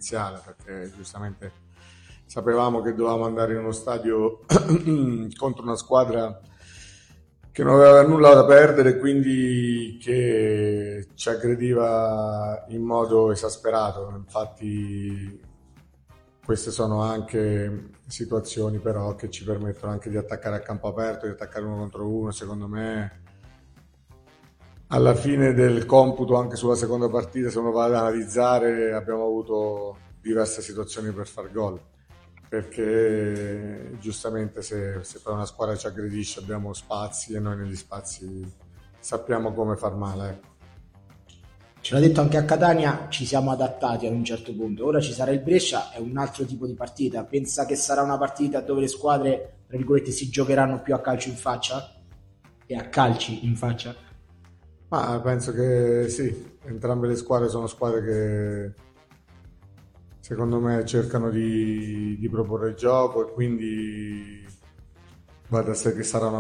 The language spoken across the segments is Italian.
iniziale, perché giustamente sapevamo che dovevamo andare in uno stadio contro una squadra che non aveva nulla da perdere, quindi che ci aggrediva in modo esasperato. Infatti queste sono anche situazioni però che ci permettono anche di attaccare a campo aperto, di attaccare uno contro uno. Secondo me alla fine del computo, anche sulla seconda partita, se uno va ad analizzare, abbiamo avuto diverse situazioni per far gol, perché giustamente se poi una squadra ci aggredisce abbiamo spazi e noi negli spazi sappiamo come far male, ecco. Ce l'ha detto anche a Catania, ci siamo adattati ad un certo punto. Ora ci sarà il Brescia, è un altro tipo di partita. Pensa che sarà una partita dove le squadre, tra virgolette, si giocheranno più a calcio in faccia? E a calci in faccia? Ma penso che sì, entrambe le squadre sono squadre che secondo me cercano di proporre il gioco, e quindi va da sé che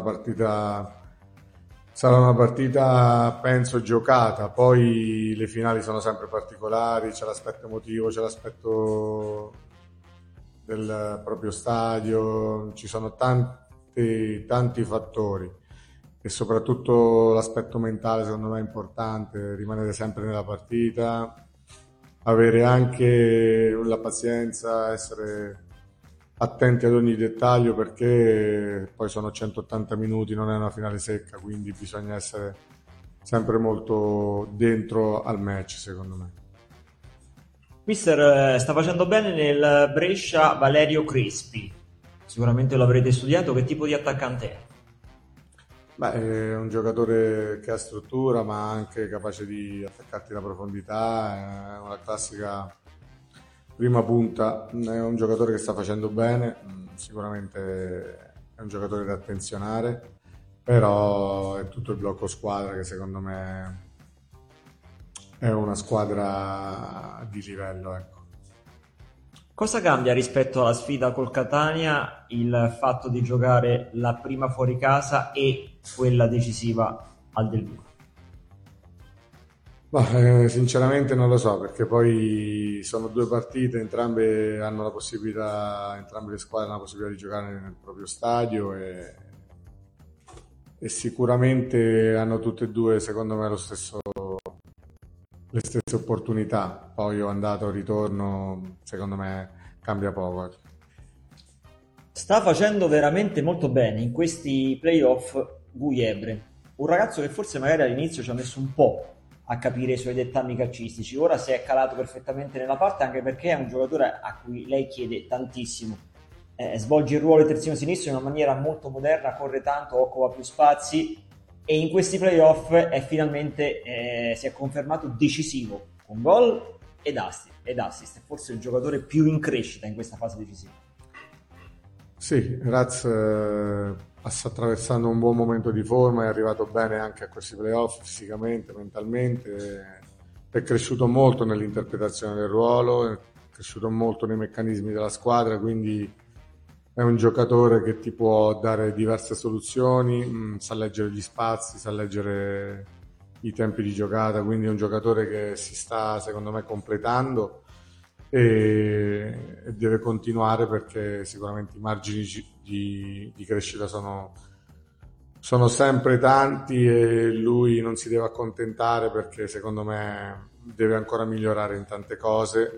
sarà una partita penso giocata. Poi le finali sono sempre particolari, c'è l'aspetto emotivo, c'è l'aspetto del proprio stadio, ci sono tanti fattori, e soprattutto l'aspetto mentale secondo me è importante, rimanere sempre nella partita, avere anche la pazienza, essere attenti ad ogni dettaglio, perché poi sono 180 minuti, non è una finale secca, quindi bisogna essere sempre molto dentro al match, secondo me. Mister, sta facendo bene nel Brescia Valerio Crespi. Sicuramente lo avrete studiato. Che tipo di attaccante è? Beh, è un giocatore che ha struttura, ma anche capace di attaccarti la profondità, è una classica prima punta, è un giocatore che sta facendo bene, sicuramente è un giocatore da attenzionare, però è tutto il blocco squadra che secondo me è una squadra di livello, ecco. Cosa cambia rispetto alla sfida col Catania il fatto di giocare la prima fuori casa e quella decisiva al Del Vivo? Sinceramente non lo so, perché poi sono due partite, entrambe hanno la possibilità, entrambe le squadre hanno la possibilità di giocare nel proprio stadio, e sicuramente hanno tutte e due, secondo me, le stesse opportunità. Poi o andato o ritorno, secondo me cambia poco, ecco. Sta facendo veramente molto bene in questi playoff Gujebre, un ragazzo che forse magari all'inizio ci ha messo un po' a capire i suoi dettami calcistici, ora si è calato perfettamente nella parte, anche perché è un giocatore a cui lei chiede tantissimo. Svolge il ruolo di terzino sinistro in una maniera molto moderna, corre tanto, occupa più spazi, e in questi playoff si è confermato decisivo con gol ed assist. È forse il giocatore più in crescita in questa fase decisiva. Sì, Raz sta attraversando un buon momento di forma, è arrivato bene anche a questi playoff fisicamente, mentalmente, è cresciuto molto nell'interpretazione del ruolo, è cresciuto molto nei meccanismi della squadra, quindi è un giocatore che ti può dare diverse soluzioni, sa leggere gli spazi, sa leggere i tempi di giocata, quindi è un giocatore che si sta, secondo me, completando, e deve continuare, perché sicuramente i margini di crescita sono sempre tanti, e lui non si deve accontentare, perché secondo me deve ancora migliorare in tante cose,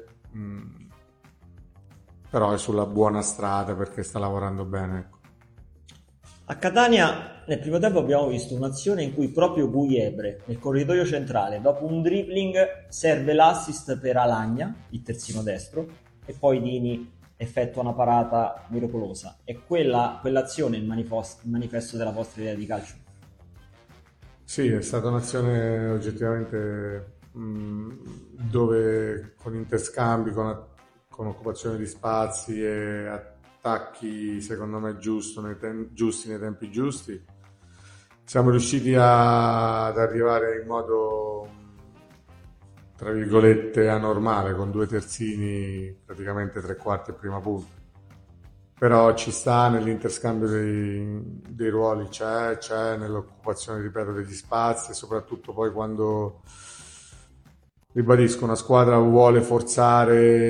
però è sulla buona strada perché sta lavorando bene, ecco. A Catania nel primo tempo abbiamo visto un'azione in cui proprio Gujebre nel corridoio centrale, dopo un dribbling, serve l'assist per Alagna, il terzino destro, e poi Dini effettua una parata miracolosa. È quell'azione il manifesto della vostra idea di calcio? Sì, è stata un'azione oggettivamente dove con interscambi, con occupazione di spazi e attacchi secondo me giusti nei tempi giusti, siamo riusciti ad arrivare in modo tra virgolette anormale, con due terzini, praticamente tre quarti e prima punta. Però ci sta nell'interscambio dei ruoli, c'è nell'occupazione, ripeto, degli spazi, e soprattutto poi quando, ribadisco, una squadra vuole forzare